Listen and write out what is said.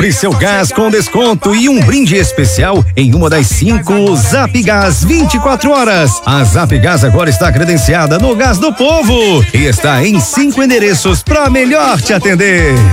Compre seu gás com desconto e um brinde especial em uma das 5 Zap Gás 24 horas. A Zap Gás agora está credenciada no Gás do Povo e está em 5 endereços para melhor te atender.